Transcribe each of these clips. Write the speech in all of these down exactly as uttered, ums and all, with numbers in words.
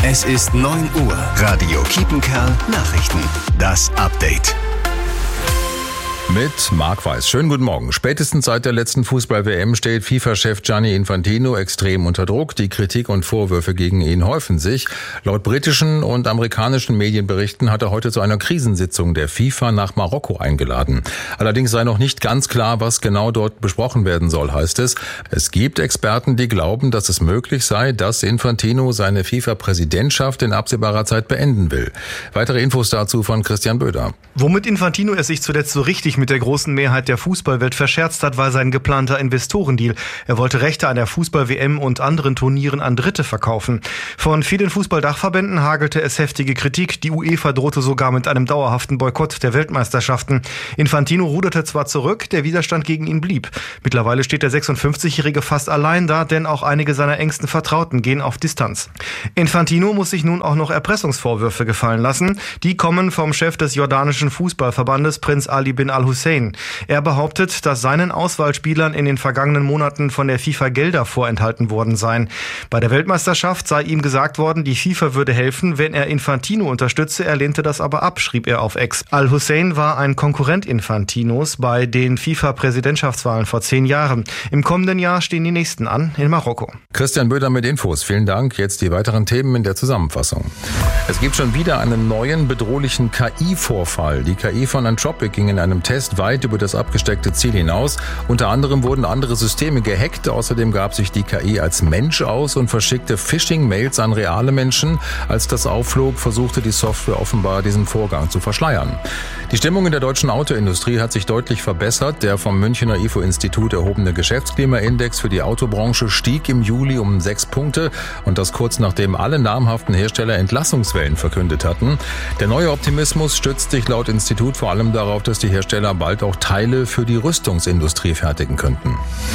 Es ist neun Uhr. Radio Kiepenkerl Nachrichten. Das Update. Mit Marc Weiß. Schönen guten Morgen. Spätestens seit der letzten Fußball-W M steht FIFA-Chef Gianni Infantino extrem unter Druck. Die Kritik und Vorwürfe gegen ihn häufen sich. Laut britischen und amerikanischen Medienberichten hat er heute zu einer Krisensitzung der FIFA nach Marokko eingeladen. Allerdings sei noch nicht ganz klar, was genau dort besprochen werden soll, heißt es. Es gibt Experten, die glauben, dass es möglich sei, dass Infantino seine FIFA-Präsidentschaft in absehbarer Zeit beenden will. Weitere Infos dazu von Christian Böder. Womit Infantino es sich zuletzt so richtig mit der großen Mehrheit der Fußballwelt verscherzt hat, war sein geplanter Investorendeal. Er wollte Rechte an der Fußball-W M und anderen Turnieren an Dritte verkaufen. Von vielen Fußballdachverbänden hagelte es heftige Kritik. Die UEFA drohte sogar mit einem dauerhaften Boykott der Weltmeisterschaften. Infantino ruderte zwar zurück, der Widerstand gegen ihn blieb. Mittlerweile steht der sechsundfünfzigjährige fast allein da, denn auch einige seiner engsten Vertrauten gehen auf Distanz. Infantino muss sich nun auch noch Erpressungsvorwürfe gefallen lassen. Die kommen vom Chef des jordanischen Fußballverbandes, Prinz Ali bin al-Hussein. Er behauptet, dass seinen Auswahlspielern in den vergangenen Monaten von der FIFA Gelder vorenthalten worden seien. Bei der Weltmeisterschaft sei ihm gesagt worden, die FIFA würde helfen, wenn er Infantino unterstütze. Er lehnte das aber ab, schrieb er auf X. Al-Hussein war ein Konkurrent Infantinos bei den FIFA-Präsidentschaftswahlen vor zehn Jahren. Im kommenden Jahr stehen die nächsten an in Marokko. Christian Böder mit Infos. Vielen Dank. Jetzt die weiteren Themen in der Zusammenfassung. Es gibt schon wieder einen neuen bedrohlichen K I-Vorfall. Die K I von Anthropic ging in einem Test weit über das abgesteckte Ziel hinaus. Unter anderem wurden andere Systeme gehackt. Außerdem gab sich die K I als Mensch aus und verschickte Phishing-Mails an reale Menschen. Als das aufflog, versuchte die Software offenbar, diesen Vorgang zu verschleiern. Die Stimmung in der deutschen Autoindustrie hat sich deutlich verbessert. Der vom Münchner I F O-Institut erhobene Geschäftsklimaindex für die Autobranche stieg im Juli um sechs Punkte. Und das kurz nachdem alle namhaften Hersteller Entlassungswellen verkündet hatten. Der neue Optimismus stützt sich laut Institut vor allem darauf, dass die Hersteller bald auch Teile für die Rüstungsindustrie fertigen könnten.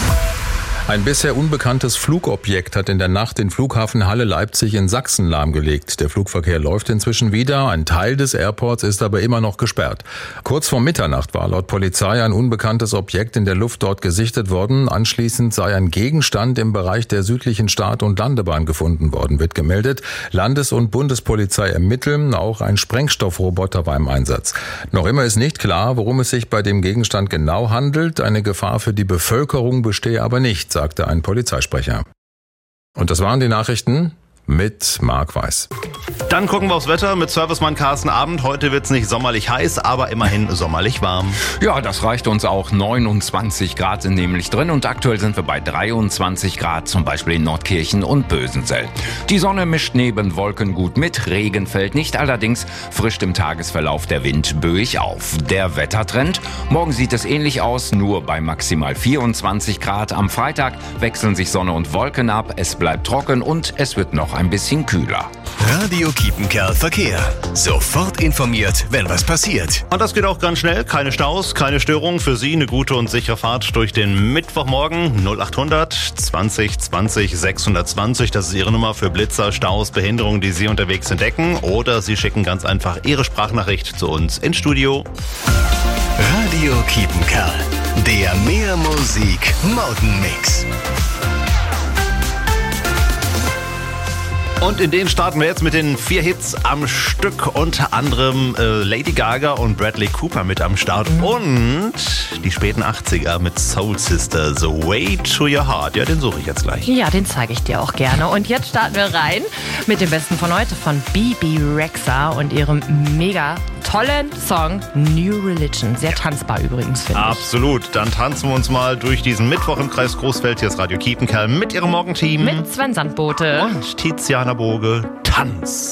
Ein bisher unbekanntes Flugobjekt hat in der Nacht den Flughafen Halle-Leipzig in Sachsen lahmgelegt. Der Flugverkehr läuft inzwischen wieder. Ein Teil des Airports ist aber immer noch gesperrt. Kurz vor Mitternacht war laut Polizei ein unbekanntes Objekt in der Luft dort gesichtet worden. Anschließend sei ein Gegenstand im Bereich der südlichen Start- und Landebahn gefunden worden, wird gemeldet. Landes- und Bundespolizei ermitteln. Auch ein Sprengstoffroboter war im Einsatz. Noch immer ist nicht klar, worum es sich bei dem Gegenstand genau handelt. Eine Gefahr für die Bevölkerung bestehe aber nicht, sagte ein Polizeisprecher. Und das waren die Nachrichten mit Marc Weiß. Dann gucken wir aufs Wetter mit Servicemann Carsten Abend. Heute wird's nicht sommerlich heiß, aber immerhin sommerlich warm. Ja, das reicht uns auch. neunundzwanzig Grad sind nämlich drin und aktuell sind wir bei dreiundzwanzig Grad, zum Beispiel in Nordkirchen und Bösensell. Die Sonne mischt neben Wolken gut mit, Regen fällt nicht, allerdings frischt im Tagesverlauf der Wind böig auf. Der Wettertrend: morgen sieht es ähnlich aus, nur bei maximal vierundzwanzig Grad. Am Freitag wechseln sich Sonne und Wolken ab, es bleibt trocken und es wird noch ein bisschen kühler. Radio Kiepenkerl Verkehr. Sofort informiert, wenn was passiert. Und das geht auch ganz schnell. Keine Staus, keine Störungen. Für Sie eine gute und sichere Fahrt durch den Mittwochmorgen. null achthundert zwanzig zwanzig sechshundertzwanzig. Das ist Ihre Nummer für Blitzer, Staus, Behinderungen, die Sie unterwegs entdecken. Oder Sie schicken ganz einfach Ihre Sprachnachricht zu uns ins Studio. Radio Kiepenkerl. Der Mehr Musik Morgenmix. Und in den starten wir jetzt mit den vier Hits am Stück, unter anderem äh, Lady Gaga und Bradley Cooper mit am Start und die späten achtziger mit Soul Sister, The Way to Your Heart. Ja, den suche ich jetzt gleich. Ja, den zeige ich dir auch gerne. Und jetzt starten wir rein mit dem Besten von heute von Bebe Rexha und ihrem mega tollen Song New Religion. Sehr tanzbar übrigens, finde ich. Absolut. Dann tanzen wir uns mal durch diesen Mittwoch im Kreis Großfeld. Hier ist Radio Kiepenkerl mit ihrem Morgenteam. Mit Sven Sandbote. Und Tiziana Boge. Tanz.